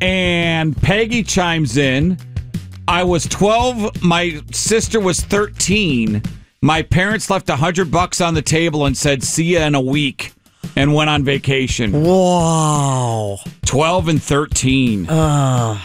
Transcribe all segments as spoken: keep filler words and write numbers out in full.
And Peggy chimes in. I was twelve. My sister was thirteen. My parents left a hundred bucks on the table and said, see ya in a week, and went on vacation. Whoa. twelve and thirteen. Uh,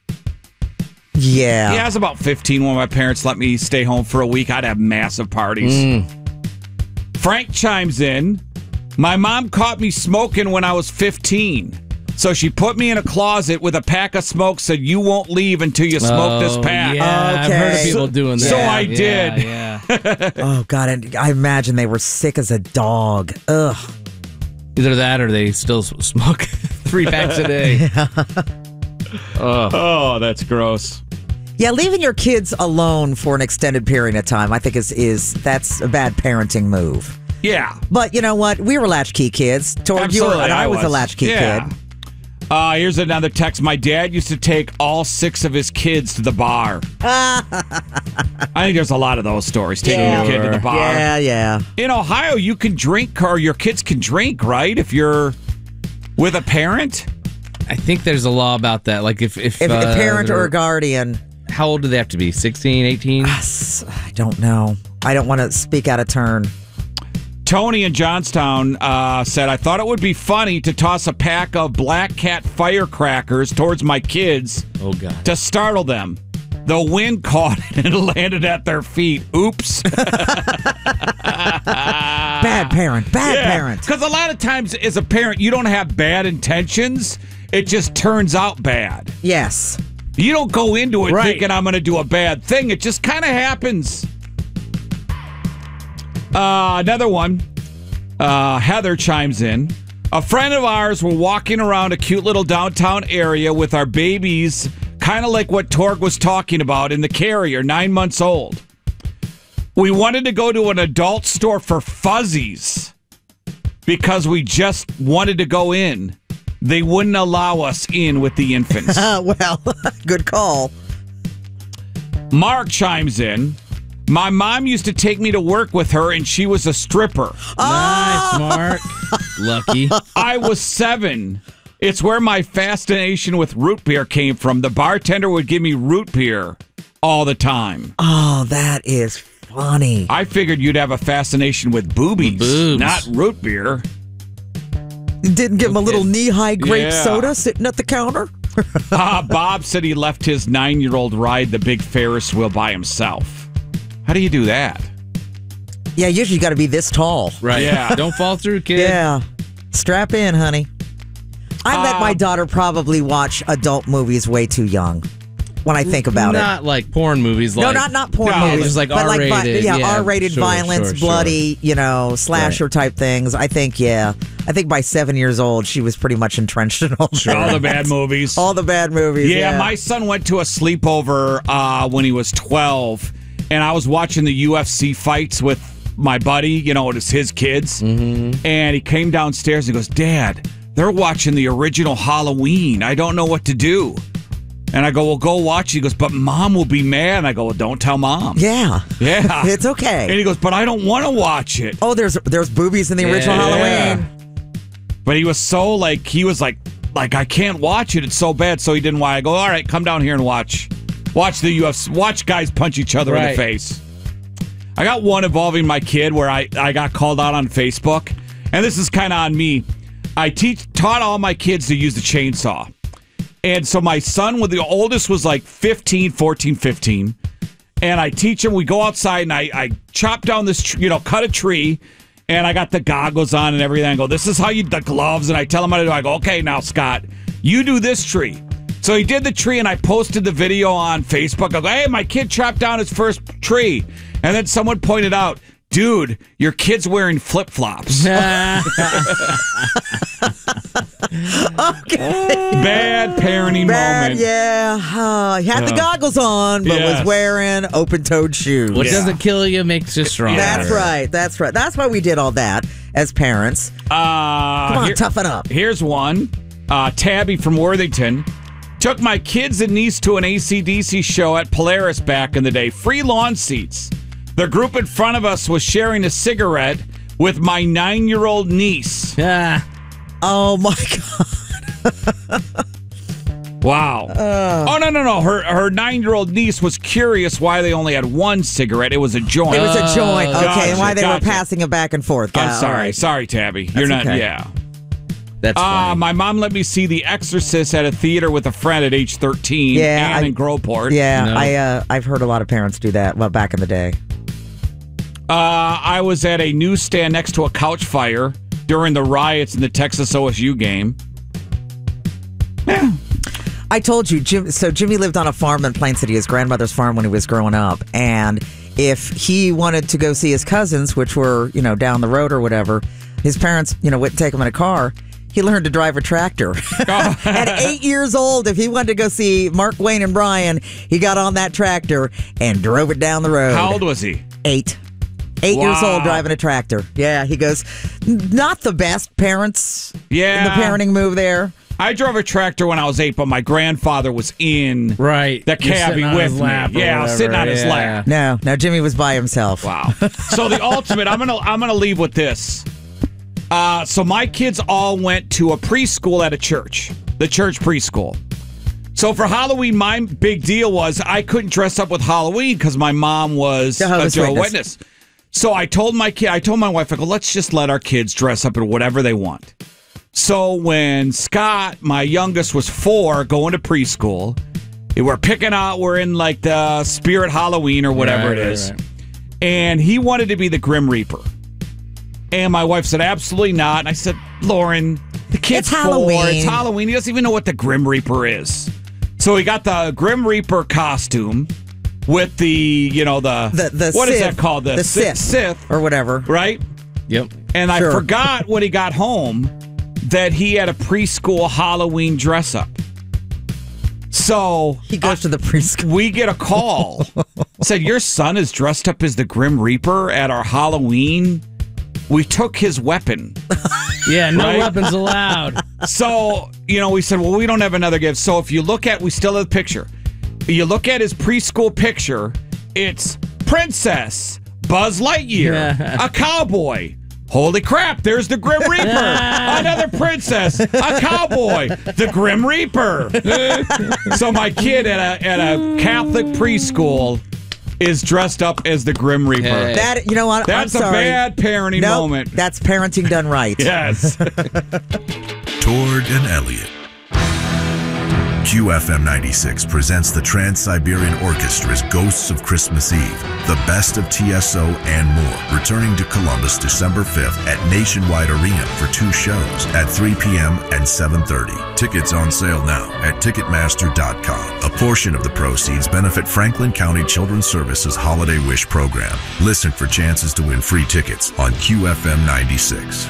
yeah. Yeah, I was about fifteen when my parents let me stay home for a week. I'd have massive parties. Mm. Frank chimes in. My mom caught me smoking when I was fifteen. So she put me in a closet with a pack of smoke, said, you won't leave until you smoke oh, this pack. Yeah, okay. I've heard of people doing that. So I yeah, did. Yeah. Oh, God. And I imagine they were sick as a dog. Ugh. Either that or they still smoke three packs a day. Yeah. Oh. oh, that's gross. Yeah, leaving your kids alone for an extended period of time, I think is is that's a bad parenting move. Yeah. But you know what? We were latchkey kids. Toward you and I, I was, was a latchkey yeah. kid. Uh, here's another text. My dad used to take all six of his kids to the bar. I think there's a lot of those stories, taking yeah. your kid to the bar. Yeah, yeah. In Ohio, you can drink, or your kids can drink, right? If you're with a parent? I think there's a law about that. Like if... If, if uh, a parent or a guardian. How old do they have to be? sixteen, eighteen? I don't know. I don't want to speak out of turn. Tony in Johnstown uh, said, I thought it would be funny to toss a pack of Black Cat firecrackers towards my kids oh, God. to startle them. The wind caught it and landed at their feet. Oops. Bad parent. Bad yeah, parent. Because a lot of times as a parent, you don't have bad intentions. It just turns out bad. Yes. You don't go into it right. thinking I'm going to do a bad thing. It just kind of happens. Uh, another one. Uh, Heather chimes in. A friend of ours were walking around a cute little downtown area with our babies, kind of like what Torg was talking about in the carrier, nine months old. We wanted to go to an adult store for fuzzies because we just wanted to go in. They wouldn't allow us in with the infants. Uh, well, good call. Mark chimes in. My mom used to take me to work with her, and she was a stripper. Nice, Mark. Lucky. I was seven. It's where my fascination with root beer came from. The bartender would give me root beer all the time. Oh, that is funny. I figured you'd have a fascination with boobies, Boobs. not root beer. You didn't give him a little knee-high grape Yeah. soda sitting at the counter? uh, Bob said he left his nine-year-old ride the big Ferris wheel by himself. How do you do that? Yeah, usually you got to be this tall. Right. Yeah. Don't fall through, kid. Yeah. Strap in, honey. I let Uh, my daughter probably watch adult movies way too young when I think about not it. Not like porn movies. No, Like, not not porn No, movies. just like but R-rated, Like, yeah, yeah, R-rated sure, violence, sure, sure. bloody, you know, slasher type things. I think, yeah. I think by seven years old, she was pretty much entrenched in all, All the bad movies. all the bad movies. Yeah, Yeah, my son went to a sleepover uh, when he was twelve, and I was watching the U F C fights with my buddy. You know, it was his kids. Mm-hmm. And he came downstairs and he goes, Dad, they're watching the original Halloween. I don't know what to do. And I go, well, go watch it. He goes, but Mom will be mad. And I go, well, don't tell Mom. Yeah. Yeah. It's okay. And he goes, but I don't want to watch it. Oh, there's there's boobies in the original Yeah. Halloween. But he was so like, he was like, like, I can't watch it. It's so bad. So he didn't want. I go, all right, come down here and watch. Watch the U F C. Watch guys punch each other in Right. the face. I got one involving my kid where I, I got called out on Facebook. And this is kind of on me. I teach taught all my kids to use the chainsaw. And so my son, with the oldest, was like fifteen, fourteen, fifteen. And I teach him, we go outside and I, I chop down this, tr- you know, cut a tree. And I got the goggles on and everything. I go, this is how you, the gloves. And I tell him how to do it. I go, okay, now, Scott, you do this tree. So he did the tree and I posted the video on Facebook. I go, hey, my kid chopped down his first tree. And then someone pointed out, dude, your kid's wearing flip-flops. Okay. Bad parenting Bad, moment. yeah. Uh, he had the Yeah. goggles on, but Yes. was wearing open-toed shoes. What Yeah. doesn't kill you makes you stronger. That's right. That's right. That's why we did all that as parents. Uh, Come on, here- toughen up. Here's one. Uh, Tabby from Worthington. Took my kids and niece to an A C D C show at Polaris back in the day. Free lawn seats. The group in front of us was sharing a cigarette with my nine-year-old niece. Ah, Oh my God. Wow. Uh, oh, no, no, no. Her her nine-year-old niece was curious why they only had one cigarette. It was a joint. It was a joint. Okay, Gotcha, and why they gotcha. were passing it back and forth. I'm Yeah, sorry. all right. Sorry, Tabby. You're That's not, okay. yeah. That's Uh, funny. my mom let me see The Exorcist at a theater with a friend at age thirteen. Yeah, and I- in Groveport. Yeah, No. I, uh, I've heard a lot of parents do that. Well, back in the day. Uh, I was at a newsstand next to a couch fire during the riots in the Texas O S U game. Yeah. I told you, Jim. So Jimmy lived on a farm in Plain City, his grandmother's farm, when he was growing up. And if he wanted to go see his cousins, which were, you know, down the road or whatever, his parents, you know, wouldn't take him in a car. He learned to drive a tractor. At eight years old, if he wanted to go see Mark, Wayne, and Brian, he got on that tractor and drove it down the road. How old was he? Eight. Eight years Wow. old driving a tractor. Yeah, he goes, not the best parents Yeah. in the parenting move there. I drove a tractor when I was eight, but my grandfather was in Right. the You're cabbie sitting on with his me. lap or Yeah, I was sitting on whatever, his yeah. lap. No, no, Jimmy was by himself. Wow. So the ultimate, I'm gonna I'm gonna leave with this. Uh, so my kids all went to a preschool at a church, the church preschool. So for Halloween, my big deal was I couldn't dress up with Halloween because my mom was Jehovah's a Jehovah's Witness. Witness. So I told my kid, I told my wife, I go, let's just let our kids dress up in whatever they want. So when Scott, my youngest, was four, going to preschool, we're picking out, we're in like the Spirit Halloween or whatever Right, it right, is. right. And he wanted to be the Grim Reaper. And my wife said, absolutely not. And I said, Lauren, the kid's It's four. Halloween. It's Halloween. He doesn't even know what the Grim Reaper is. So he got the Grim Reaper costume with the, you know, the, The, the what is Sith, that called? The Sith. Sith, Or whatever. right? Yep. And I Sure. forgot when he got home that he had a preschool Halloween dress up. So He goes to the preschool. we get a call. Said, your son is dressed up as the Grim Reaper at our Halloween. We took his weapon. Yeah, no Right? weapons allowed. So, you know, we said, well, we don't have another gift. So if you look at, we still have the picture. You look at his preschool picture, it's Princess, Buzz Lightyear, Yeah. a cowboy. Holy crap, there's the Grim Reaper. Another princess, a cowboy, the Grim Reaper. So my kid at a, at a Catholic preschool is dressed up as the Grim Reaper. Hey. That, you know what? That's I'm a sorry. bad parenting Nope, moment. That's parenting done right. Yes. Tord and Elliot. Q F M ninety-six presents the Trans-Siberian Orchestra's Ghosts of Christmas Eve, the best of T S O and more, returning to Columbus December fifth at Nationwide Arena for two shows at three p.m. and seven thirty. Tickets on sale now at Ticketmaster dot com. A portion of the proceeds benefit Franklin County Children's Services Holiday Wish Program. Listen for chances to win free tickets on Q F M ninety-six.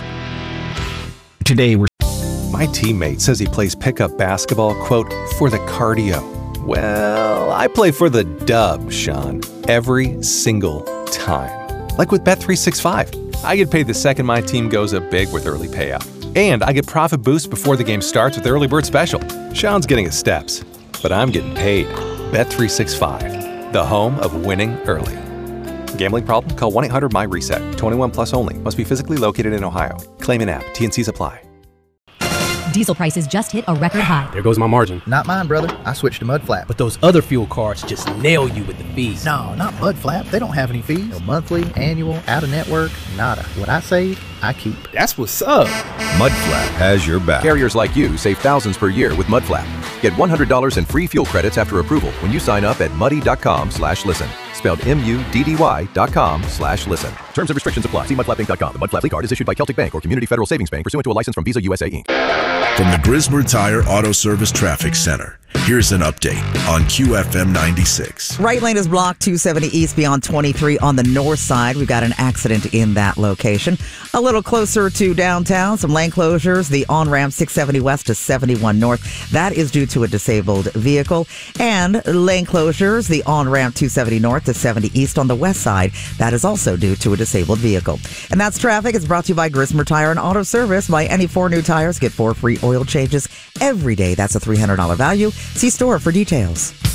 Today we're My teammate says he plays pickup basketball, quote, for the cardio. Well, I play for the dub, Sean, every single time. Like with Bet three sixty-five. I get paid the second my team goes up big with early payout. And I get profit boost before the game starts with the early bird special. Sean's getting his steps, but I'm getting paid. Bet three sixty-five, the home of winning early. Gambling problem? Call one eight hundred M Y reset. twenty-one plus only. Must be physically located in Ohio. Claim in app. T N Cs apply. Diesel prices just hit a record high. There goes my margin. Not mine, brother. I switched to Mudflap. But those other fuel cards just nail you with the fees. No, not Mudflap. They don't have any fees. No monthly, annual, out of network, nada. What I save, I keep. That's what's up. Mudflap has your back. Carriers like you save thousands per year with Mudflap. Get one hundred dollars in free fuel credits after approval when you sign up at muddy.com slash listen. Spelled M-U-D-D-Y dot com slash listen. Terms and restrictions apply. See mudflap inc dot com. The Mudflap Fleet Card is issued by Celtic Bank or Community Federal Savings Bank pursuant to a license from Visa U S A Incorporated. From the Grismer Tire Auto Service Traffic Center, here's an update on Q F M ninety-six. Right lane is blocked two seventy east beyond twenty-three on the north side. We've got an accident in that location. A little closer to downtown, some lane closures. The on-ramp six seventy west to seventy-one north. That is due to a disabled vehicle. And lane closures, the on-ramp two seventy north to seventy east on the west side. That is also due to a disabled vehicle. And that's traffic. It's brought to you by Grismer Tire and Auto Service. Buy any four new tires, get four free oil changes every day. That's a three hundred dollars value. See store for details.